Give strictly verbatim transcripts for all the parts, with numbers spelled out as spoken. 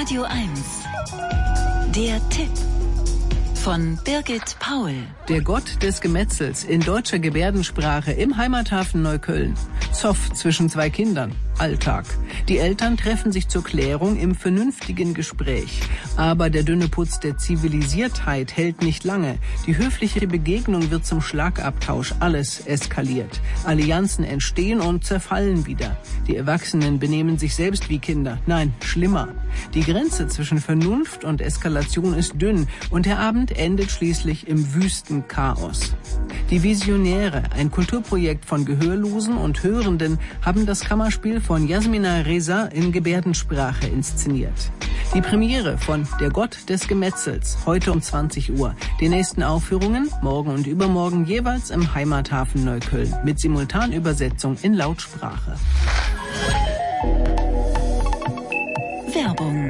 Radio eins. Der Tipp von Birgit Paul. Der Gott des Gemetzels in deutscher Gebärdensprache im Heimathafen Neukölln. Zoff zwischen zwei Kindern. Alltag. Die Eltern treffen sich zur Klärung im vernünftigen Gespräch. Aber der dünne Putz der Zivilisiertheit hält nicht lange. Die höfliche Begegnung wird zum Schlagabtausch. Alles eskaliert. Allianzen entstehen und zerfallen wieder. Die Erwachsenen benehmen sich selbst wie Kinder. Nein, schlimmer. Die Grenze zwischen Vernunft und Eskalation ist dünn und der Abend endet schließlich im wüsten Chaos. Die Visionäre, ein Kulturprojekt von Gehörlosen und Hörenden, haben das Kammerspiel von Jasmina Reza in Gebärdensprache inszeniert. Die Premiere von Der Gott des Gemetzels, heute um zwanzig Uhr. Die nächsten Aufführungen, morgen und übermorgen, jeweils im Heimathafen Neukölln, mit Simultanübersetzung in Lautsprache. Werbung.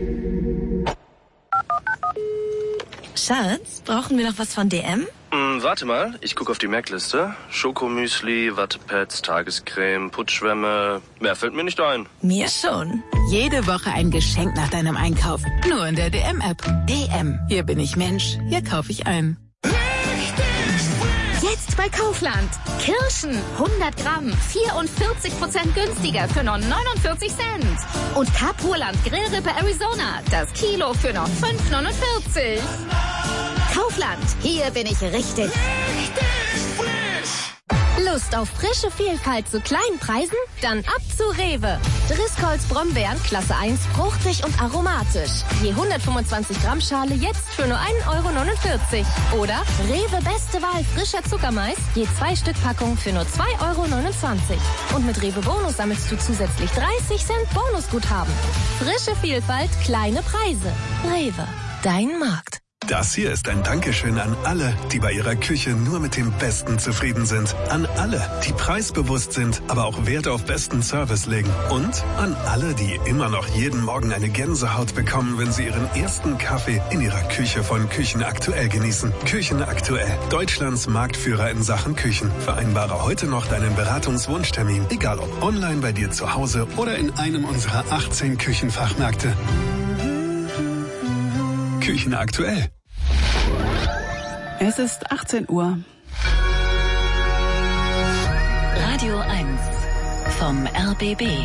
Schatz, brauchen wir noch was von D M? Hm, warte mal, ich gucke auf die Merkliste. Schokomüsli, Wattepads, Tagescreme, Putzschwämme. Mehr fällt mir nicht ein. Mir schon. Jede Woche ein Geschenk nach deinem Einkauf. Nur in der D M-App. D M. Hier bin ich Mensch. Hier kaufe ich ein. Jetzt bei Kaufland. Kirschen hundert Gramm, vierundvierzig Prozent günstiger für nur neunundvierzig Cent. Und Kapurland Grillrippe Arizona, das Kilo für nur fünf neunundvierzig. Kaufland, hier bin ich richtig. Lust auf frische Vielfalt zu kleinen Preisen? Dann ab zu Rewe. Driscolls Brombeeren Klasse eins, fruchtig und aromatisch. Je hundertfünfundzwanzig Gramm Schale jetzt für nur ein Euro neunundvierzig. Oder Rewe Beste Wahl frischer Zuckermais, je zwei Stück Packung für nur zwei Euro neunundzwanzig. Und mit Rewe Bonus sammelst du zusätzlich dreißig Cent Bonusguthaben. Frische Vielfalt, kleine Preise. Rewe, dein Markt. Das hier ist ein Dankeschön an alle, die bei ihrer Küche nur mit dem Besten zufrieden sind. An alle, die preisbewusst sind, aber auch Wert auf besten Service legen. Und an alle, die immer noch jeden Morgen eine Gänsehaut bekommen, wenn sie ihren ersten Kaffee in ihrer Küche von Küchen Aktuell genießen. Küchen Aktuell, Deutschlands Marktführer in Sachen Küchen. Vereinbare heute noch deinen Beratungswunschtermin, egal ob online bei dir zu Hause oder in einem unserer achtzehn Küchenfachmärkte. Küchen Aktuell. Es ist achtzehn Uhr. Radio eins vom R B B.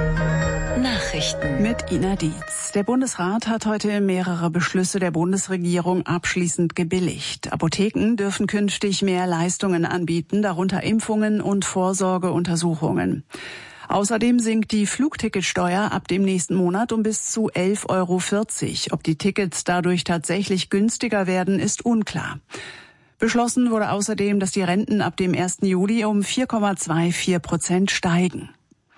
Nachrichten mit Ina Dietz. Der Bundesrat hat heute mehrere Beschlüsse der Bundesregierung abschließend gebilligt. Apotheken dürfen künftig mehr Leistungen anbieten, darunter Impfungen und Vorsorgeuntersuchungen. Außerdem sinkt die Flugticketsteuer ab dem nächsten Monat um bis zu elf Euro vierzig. Ob die Tickets dadurch tatsächlich günstiger werden, ist unklar. Beschlossen wurde außerdem, dass die Renten ab dem ersten Juli um vier Komma vierundzwanzig Prozent steigen.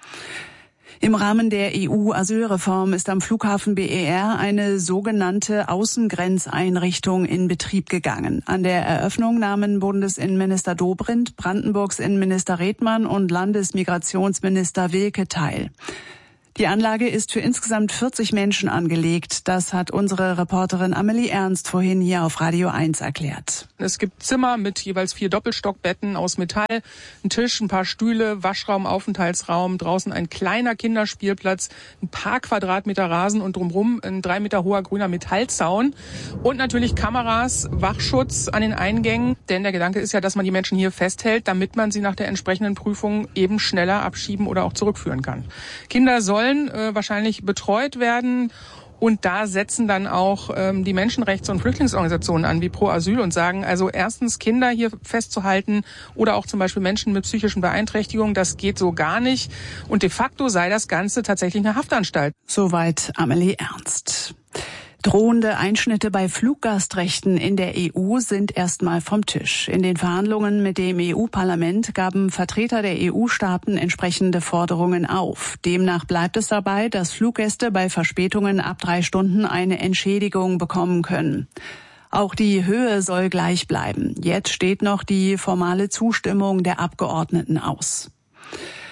Im Rahmen der E U-Asylreform ist am Flughafen B E R eine sogenannte Außengrenzeinrichtung in Betrieb gegangen. An der Eröffnung nahmen Bundesinnenminister Dobrindt, Brandenburgs Innenminister Redmann und Landesmigrationsminister Wilke teil. Die Anlage ist für insgesamt vierzig Menschen angelegt. Das hat unsere Reporterin Amelie Ernst vorhin hier auf Radio eins erklärt. Es gibt Zimmer mit jeweils vier Doppelstockbetten aus Metall, ein Tisch, ein paar Stühle, Waschraum, Aufenthaltsraum, draußen ein kleiner Kinderspielplatz, ein paar Quadratmeter Rasen und drumherum ein drei Meter hoher grüner Metallzaun und natürlich Kameras, Wachschutz an den Eingängen. Denn der Gedanke ist ja, dass man die Menschen hier festhält, damit man sie nach der entsprechenden Prüfung eben schneller abschieben oder auch zurückführen kann. Kinder sollen äh, wahrscheinlich betreut werden. Und da setzen dann auch ähm, die Menschenrechts- und Flüchtlingsorganisationen an, wie Pro Asyl, und sagen, also erstens Kinder hier festzuhalten oder auch zum Beispiel Menschen mit psychischen Beeinträchtigungen, das geht so gar nicht. Und de facto sei das Ganze tatsächlich eine Haftanstalt. Soweit Amelie Ernst. Drohende Einschnitte bei Fluggastrechten in der E U sind erstmal vom Tisch. In den Verhandlungen mit dem E U-Parlament gaben Vertreter der E U-Staaten entsprechende Forderungen auf. Demnach bleibt es dabei, dass Fluggäste bei Verspätungen ab drei Stunden eine Entschädigung bekommen können. Auch die Höhe soll gleich bleiben. Jetzt steht noch die formale Zustimmung der Abgeordneten aus.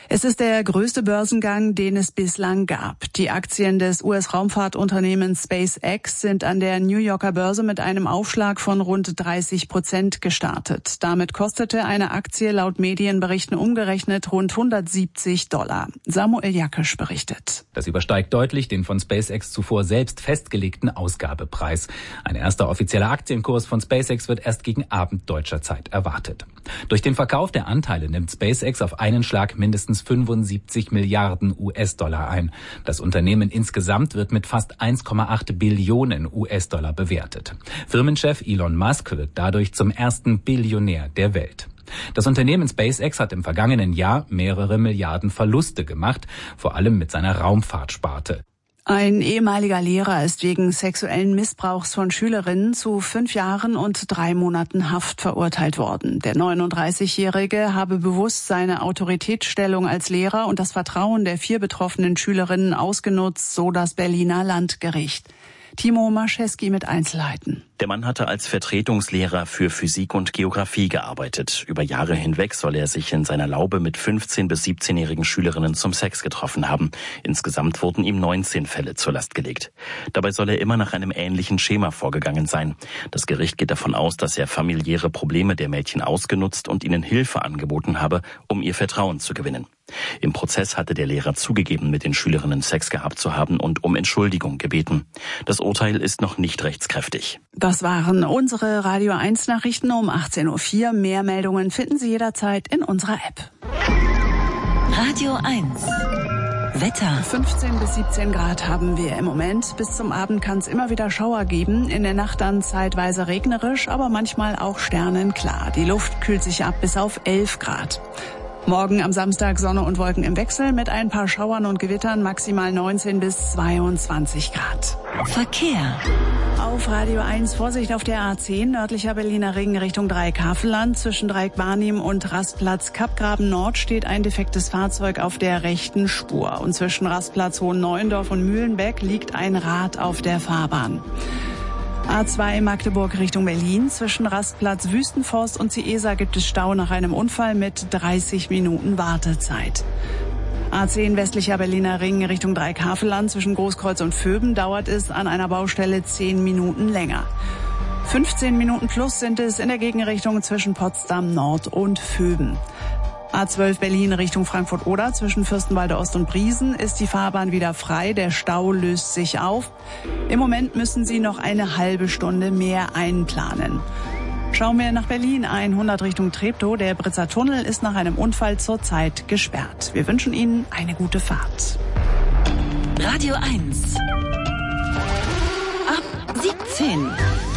Es ist der größte Börsengang, den es bislang gab. Die Aktien des U S-Raumfahrtunternehmens SpaceX sind an der New Yorker Börse mit einem Aufschlag von rund dreißig Prozent gestartet. Damit kostete eine Aktie laut Medienberichten umgerechnet rund hundertsiebzig Dollar. Samuel Jakisch berichtet. Das übersteigt deutlich den von SpaceX zuvor selbst festgelegten Ausgabepreis. Ein erster offizieller Aktienkurs von SpaceX wird erst gegen Abend deutscher Zeit erwartet. Durch den Verkauf der Anteile nimmt SpaceX auf einen Schlag mindestens fünfundsiebzig Milliarden U S-Dollar ein. Das Unternehmen insgesamt wird mit fast eins Komma acht Billionen U S-Dollar bewertet. Firmenchef Elon Musk wird dadurch zum ersten Billionär der Welt. Das Unternehmen SpaceX hat im vergangenen Jahr mehrere Milliarden Verluste gemacht, vor allem mit seiner Raumfahrtsparte. Ein ehemaliger Lehrer ist wegen sexuellen Missbrauchs von Schülerinnen zu fünf Jahren und drei Monaten Haft verurteilt worden. Der neununddreißigjährige habe bewusst seine Autoritätsstellung als Lehrer und das Vertrauen der vier betroffenen Schülerinnen ausgenutzt, so das Berliner Landgericht. Timo Marscheski mit Einzelheiten. Der Mann hatte als Vertretungslehrer für Physik und Geografie gearbeitet. Über Jahre hinweg soll er sich in seiner Laube mit fünfzehn- bis siebzehnjährigen Schülerinnen zum Sex getroffen haben. Insgesamt wurden ihm neunzehn Fälle zur Last gelegt. Dabei soll er immer nach einem ähnlichen Schema vorgegangen sein. Das Gericht geht davon aus, dass er familiäre Probleme der Mädchen ausgenutzt und ihnen Hilfe angeboten habe, um ihr Vertrauen zu gewinnen. Im Prozess hatte der Lehrer zugegeben, mit den Schülerinnen Sex gehabt zu haben und um Entschuldigung gebeten. Das Urteil ist noch nicht rechtskräftig. Das waren unsere Radio eins Nachrichten um achtzehn Uhr vier. Mehr Meldungen finden Sie jederzeit in unserer App. Radio eins. Wetter. fünfzehn bis siebzehn Grad haben wir im Moment. Bis zum Abend kann es immer wieder Schauer geben. In der Nacht dann zeitweise regnerisch, aber manchmal auch sternenklar. Die Luft kühlt sich ab bis auf elf Grad. Morgen am Samstag Sonne und Wolken im Wechsel mit ein paar Schauern und Gewittern, maximal neunzehn bis zweiundzwanzig Grad. Verkehr. Auf Radio eins Vorsicht auf der A zehn, nördlicher Berliner Ring Richtung Dreieck-Havelland. Zwischen Dreieck-Barnim und Rastplatz Kappgraben Nord steht ein defektes Fahrzeug auf der rechten Spur. Und zwischen Rastplatz Hohenneuendorf und Mühlenbeck liegt ein Rad auf der Fahrbahn. A zwei Magdeburg Richtung Berlin. Zwischen Rastplatz Wüstenforst und Ciesa gibt es Stau nach einem Unfall mit dreißig Minuten Wartezeit. A zehn westlicher Berliner Ring Richtung Dreieck-Havelland. Zwischen Großkreuz und Vöben dauert es an einer Baustelle zehn Minuten länger. fünfzehn Minuten plus sind es in der Gegenrichtung zwischen Potsdam Nord und Vöben. A zwölf Berlin Richtung Frankfurt-Oder. Zwischen Fürstenwalde Ost und Briesen ist die Fahrbahn wieder frei. Der Stau löst sich auf. Im Moment müssen Sie noch eine halbe Stunde mehr einplanen. Schauen wir nach Berlin. hundert Richtung Treptow. Der Britzer Tunnel ist nach einem Unfall zurzeit gesperrt. Wir wünschen Ihnen eine gute Fahrt. Radio eins. Ab siebzehn.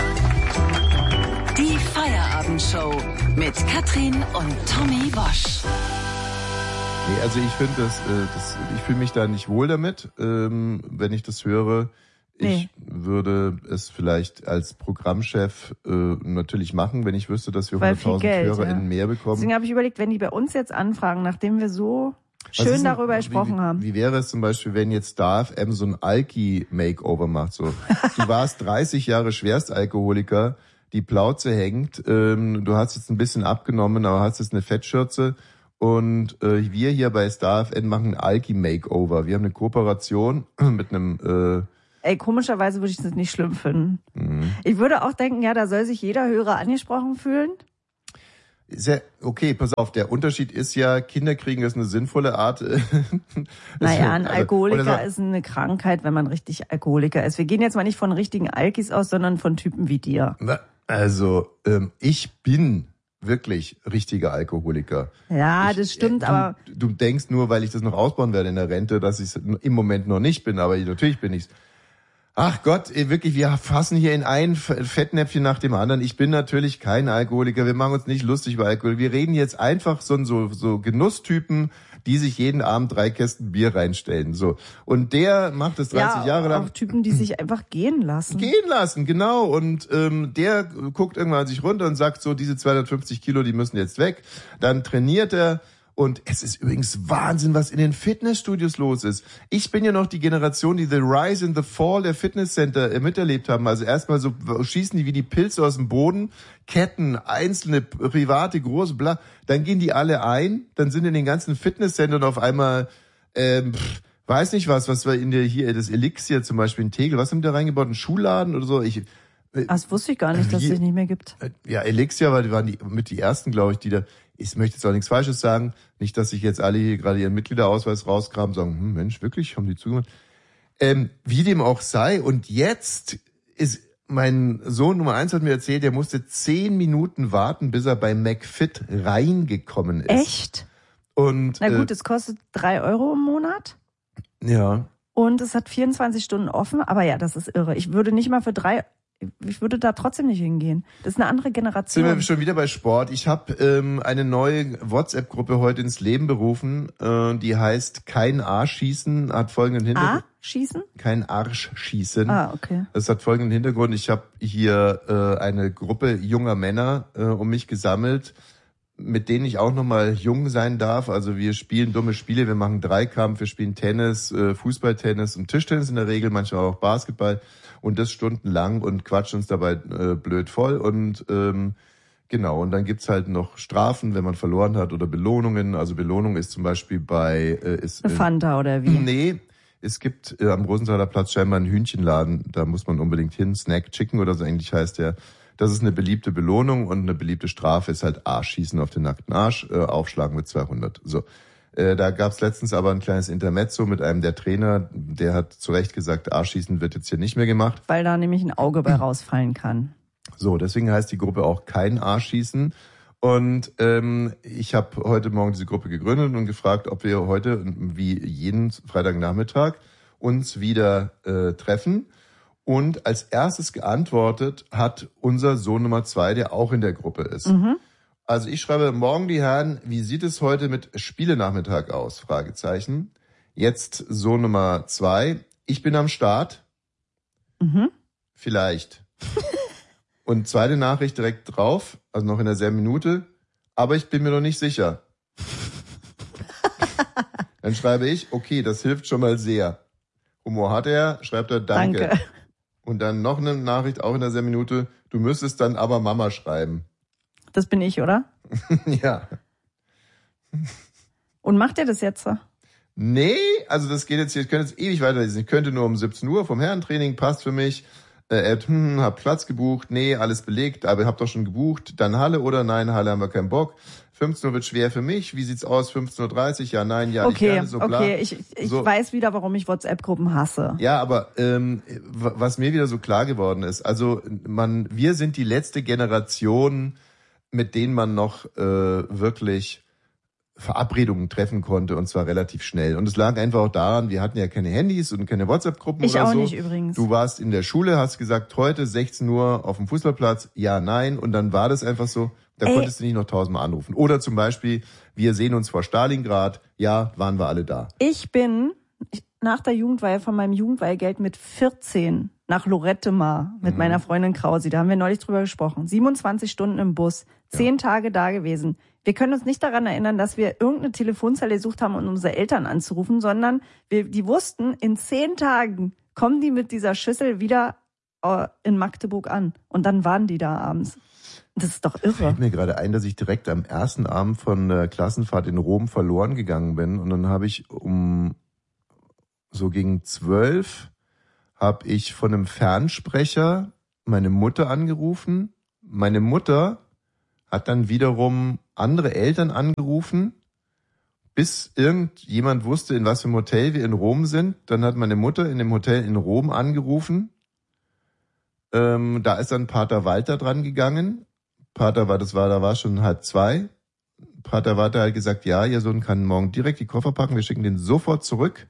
Die Feierabendshow mit Katrin und Tommy Bosch. Nee, also ich finde das, äh, das, ich fühle mich da nicht wohl damit, ähm, wenn ich das höre. Ich nee. würde es vielleicht als Programmchef äh, natürlich machen, wenn ich wüsste, dass wir hunderttausend HörerInnen ja. mehr bekommen. Deswegen habe ich überlegt, wenn die bei uns jetzt anfragen, nachdem wir so schön denn, darüber gesprochen wie, haben. Wie wäre es zum Beispiel, wenn jetzt Star F M so ein Alki-Makeover macht? So, du warst dreißig Jahre Schwerstalkoholiker, die Plauze hängt, ähm, du hast jetzt ein bisschen abgenommen, aber hast jetzt eine Fettschürze und äh, wir hier bei Star F M machen ein Alki-Makeover. Wir haben eine Kooperation mit einem... Äh, Ey, komischerweise würde ich das nicht schlimm finden. Mhm. Ich würde auch denken, ja, da soll sich jeder Hörer angesprochen fühlen. Sehr, okay, pass auf, der Unterschied ist ja, Kinder kriegen ist eine sinnvolle Art. Naja, ein Alkoholiker also, ist eine Krankheit, wenn man richtig Alkoholiker ist. Wir gehen jetzt mal nicht von richtigen Alkis aus, sondern von Typen wie dir. Also, ähm, ich bin wirklich richtiger Alkoholiker. Ja, ich, das stimmt, äh, du, aber... Du denkst nur, weil ich das noch ausbauen werde in der Rente, dass ich es im Moment noch nicht bin, aber natürlich bin ich's. Ach Gott, wirklich, wir fassen hier in ein Fettnäpfchen nach dem anderen. Ich bin natürlich kein Alkoholiker. Wir machen uns nicht lustig über Alkohol. Wir reden jetzt einfach so so, so Genusstypen, die sich jeden Abend drei Kästen Bier reinstellen. So. Und der macht es dreißig ja, Jahre lang. Auch Typen, die sich einfach gehen lassen. Gehen lassen, genau. Und ähm, der guckt irgendwann sich runter und sagt so, diese zweihundertfünfzig Kilo, die müssen jetzt weg. Dann trainiert er. Und es ist übrigens Wahnsinn, was in den Fitnessstudios los ist. Ich bin ja noch die Generation, die The Rise and the Fall der Fitnesscenter miterlebt haben. Also erstmal so schießen die wie die Pilze aus dem Boden, Ketten, einzelne, private, große, bla. Dann gehen die alle ein, dann sind in den ganzen Fitnesscentern auf einmal, ähm, pff, weiß nicht was, was wir in der hier, das Elixier zum Beispiel in Tegel, was haben die da reingebaut, ein Schuhladen oder so? Ich, äh, das wusste ich gar nicht, dass es nicht mehr gibt. Ja, Elixier, weil die waren die, mit die ersten, glaube ich, die da, ich möchte jetzt auch nichts Falsches sagen, nicht, dass sich jetzt alle hier gerade ihren Mitgliederausweis rausgraben und sagen, hm, Mensch, wirklich, haben die zugemacht? Ähm, wie dem auch sei, und jetzt ist, mein Sohn Nummer eins hat mir erzählt, der musste zehn Minuten warten, bis er bei McFit reingekommen ist. Echt? Und, na gut, äh, es kostet drei Euro im Monat. Ja. Und es hat vierundzwanzig Stunden offen, aber ja, das ist irre. Ich würde nicht mal für drei, ich würde da trotzdem nicht hingehen. Das ist eine andere Generation. Sind wir schon wieder bei Sport. Ich habe ähm, eine neue WhatsApp-Gruppe heute ins Leben berufen, äh, die heißt Kein Arschschießen, hat folgenden Hintergrund. A-Schießen? Kein Arschschießen. Ah, okay. Das hat folgenden Hintergrund. Ich habe hier äh, eine Gruppe junger Männer äh, um mich gesammelt, mit denen ich auch nochmal jung sein darf. Also wir spielen dumme Spiele, wir machen Dreikampf, wir spielen Tennis, äh, Fußballtennis und Tischtennis in der Regel, manchmal auch Basketball. Und das stundenlang und quatschen uns dabei äh, blöd voll. Und ähm, genau, und dann gibt's halt noch Strafen, wenn man verloren hat, oder Belohnungen. Also Belohnung ist zum Beispiel bei... Äh, ist, Eine Fanta oder wie? Nee, es gibt äh, am Rosenthaler Platz scheinbar einen Hühnchenladen. Da muss man unbedingt hin. Snack Chicken oder so eigentlich heißt der. Das ist eine beliebte Belohnung, und eine beliebte Strafe ist halt Arschschießen auf den nackten Arsch, äh, aufschlagen mit zweihundert. So. Äh, da gab's letztens aber ein kleines Intermezzo mit einem der Trainer, der hat zu Recht gesagt, Arschschießen wird jetzt hier nicht mehr gemacht. Weil da nämlich ein Auge bei rausfallen kann. So, deswegen heißt die Gruppe auch Kein Arschschießen. Und ähm, ich habe heute Morgen diese Gruppe gegründet und gefragt, ob wir heute, wie jeden Freitagnachmittag, uns wieder äh, treffen. Und als erstes geantwortet hat unser Sohn Nummer zwei, der auch in der Gruppe ist. Mhm. Also ich schreibe, morgen die Herren, wie sieht es heute mit Spielenachmittag aus? Fragezeichen. Jetzt Sohn Nummer zwei, ich bin am Start. Mhm. Vielleicht. Und zweite Nachricht direkt drauf, also noch in derselben Minute, aber ich bin mir noch nicht sicher. Dann schreibe ich, okay, das hilft schon mal sehr. Humor hat er, schreibt er, danke. Danke. Und dann noch eine Nachricht, auch in derselben Minute, du müsstest dann aber Mama schreiben. Das bin ich, oder? Ja. Und macht ihr das jetzt so? Nee, also das geht jetzt hier, ich könnte jetzt ewig weiterlesen. Ich könnte nur um siebzehn Uhr vom Herrentraining, passt für mich. Äh, hm, hab Platz gebucht, nee, alles belegt, aber hab doch schon gebucht. Dann Halle oder nein, Halle haben wir keinen Bock. fünfzehn Uhr wird schwer für mich. Wie sieht's aus? fünfzehn Uhr dreißig? Ja, nein, ja, okay, ich gerne, so bla. Okay, ich, ich so. weiß wieder, warum ich WhatsApp-Gruppen hasse. Ja, aber ähm, was mir wieder so klar geworden ist, also man, wir sind die letzte Generation, mit denen man noch äh, wirklich Verabredungen treffen konnte, und zwar relativ schnell. Und es lag einfach auch daran, wir hatten ja keine Handys und keine WhatsApp-Gruppen ich oder so. Ich auch nicht übrigens. Du warst in der Schule, hast gesagt, heute sechzehn Uhr auf dem Fußballplatz, ja, nein, und dann war das einfach so, da Ey. konntest du nicht noch tausendmal anrufen. Oder zum Beispiel, wir sehen uns vor Stalingrad, ja, waren wir alle da. Ich bin ich, nach der Jugendweihe von meinem Jugendweihgeld mit vierzehn nach Lorette Mar mit mhm. meiner Freundin Krausi, da haben wir neulich drüber gesprochen, siebenundzwanzig Stunden im Bus, zehn ja. Tage da gewesen. Wir können uns nicht daran erinnern, dass wir irgendeine Telefonzelle gesucht haben, um unsere Eltern anzurufen, sondern wir, die wussten, in zehn Tagen kommen die mit dieser Schüssel wieder äh, in Magdeburg an. Und dann waren die da abends. Das ist doch irre. Fällt mir gerade ein, dass ich direkt am ersten Abend von der Klassenfahrt in Rom verloren gegangen bin. Und dann habe ich um so gegen zwölf habe ich von einem Fernsprecher meine Mutter angerufen. Meine Mutter hat dann wiederum andere Eltern angerufen, bis irgendjemand wusste, in was für einem Hotel wir in Rom sind. Dann hat meine Mutter in dem Hotel in Rom angerufen. Ähm, da ist dann Pater Walter dran gegangen. Pater war, das war, da war schon halb zwei. Pater Walter hat gesagt, ja, ihr Sohn kann morgen direkt die Koffer packen, wir schicken den sofort zurück.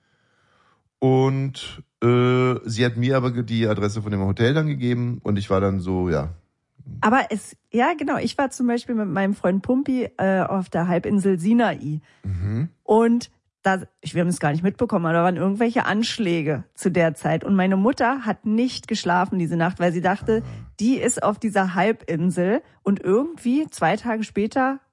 Und äh, sie hat mir aber die Adresse von dem Hotel dann gegeben, und ich war dann so, ja. Aber es, ja genau, ich war zum Beispiel mit meinem Freund Pumpi äh, auf der Halbinsel Sinai. Mhm. Und da, ich, wir haben es gar nicht mitbekommen, aber da waren irgendwelche Anschläge zu der Zeit. Und meine Mutter hat nicht geschlafen diese Nacht, weil sie dachte, die ist auf dieser Halbinsel. Und irgendwie zwei Tage später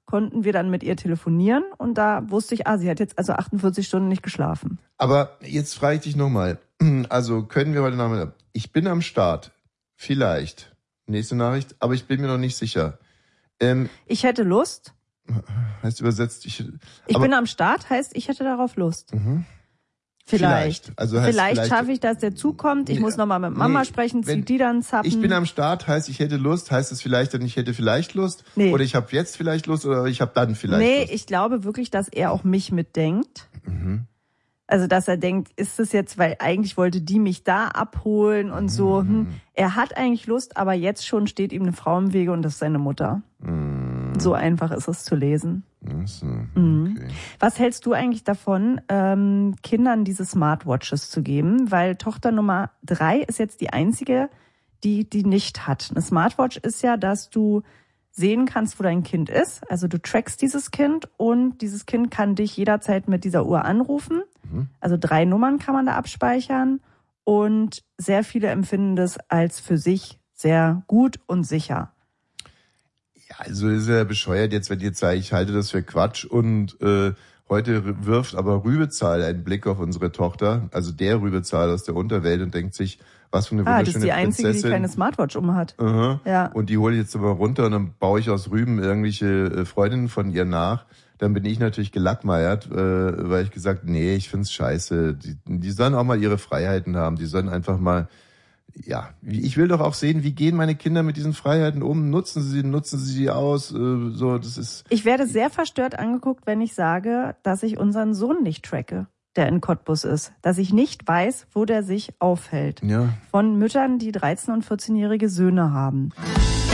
konnten wir dann mit ihr telefonieren und da wusste ich, ah, sie hat jetzt also achtundvierzig Stunden nicht geschlafen. Aber jetzt frage ich dich nochmal, also können wir heute Nachmittag, ich bin am Start, vielleicht, nächste Nachricht, aber ich bin mir noch nicht sicher. Ähm, ich hätte Lust. Heißt übersetzt, ich... Ich bin am Start, heißt, ich hätte darauf Lust. Mhm. Vielleicht. Vielleicht, also heißt vielleicht, vielleicht schaffe ich, dass der zukommt. Ich nee, muss nochmal mit Mama nee, sprechen, zieh wenn, die dann zappen. Ich bin am Start, heißt ich hätte Lust, heißt es vielleicht dann ich hätte vielleicht Lust? Nee. Oder ich habe jetzt vielleicht Lust oder ich habe dann vielleicht nee, Lust? Nee, ich glaube wirklich, dass er auch mich mitdenkt. Mhm. Also, dass er denkt, ist es jetzt, weil eigentlich wollte die mich da abholen und so. Hm. Er hat eigentlich Lust, aber jetzt schon steht ihm eine Frau im Wege und das ist seine Mutter. Mhm. So einfach ist es zu lesen. So, okay. Mhm. Was hältst du eigentlich davon, ähm, Kindern diese Smartwatches zu geben? Weil Tochter Nummer drei ist jetzt die einzige, die die nicht hat. Eine Smartwatch ist ja, dass du sehen kannst, wo dein Kind ist. Also du trackst dieses Kind und dieses Kind kann dich jederzeit mit dieser Uhr anrufen. Mhm. Also drei Nummern kann man da abspeichern und sehr viele empfinden das als für sich sehr gut und sicher. Ja, also ist ja bescheuert jetzt, wenn ich jetzt sage, ich halte das für Quatsch und äh, heute wirft aber Rübezahl einen Blick auf unsere Tochter, also der Rübezahl aus der Unterwelt und denkt sich, was für eine ah, wunderschöne das ist die einzige, Prinzessin. die keine Smartwatch umhat. Uh-huh. Ja. Und die hole ich jetzt aber runter und dann baue ich aus Rüben irgendwelche Freundinnen von ihr nach. Dann bin ich natürlich gelackmeiert, äh, weil ich gesagt, nee, ich find's scheiße. Die, die sollen auch mal ihre Freiheiten haben. Die sollen einfach mal, ja, ich will doch auch sehen, wie gehen meine Kinder mit diesen Freiheiten um? Nutzen sie, nutzen sie sie aus? Äh, so, das ist. Ich werde sehr verstört angeguckt, wenn ich sage, dass ich unseren Sohn nicht tracke, der in Cottbus ist. Dass ich nicht weiß, wo der sich aufhält. Ja. Von Müttern, die dreizehn- und vierzehnjährige Söhne haben.